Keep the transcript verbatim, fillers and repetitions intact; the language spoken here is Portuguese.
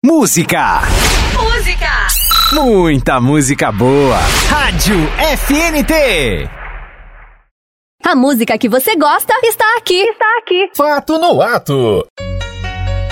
Música. Música. Muita música boa. Rádio F N T. A música que você gosta está aqui. Está aqui. Fato no Ato.